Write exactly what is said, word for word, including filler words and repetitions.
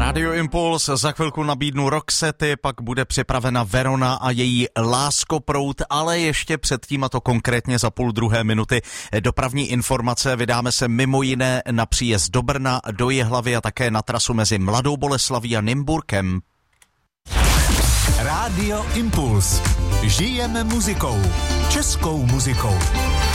Radio Impuls, za chvilku nabídnu Roxety, pak bude připravena Verona a její Láskoproud, ale ještě předtím, a to konkrétně za půl druhé minuty, dopravní informace. Vydáme se mimo jiné na příjezd do Brna, do Jihlavy a také na trasu mezi Mladou Boleslaví a Nymburkem. Radio Impuls. Žijeme muzikou. Českou muzikou.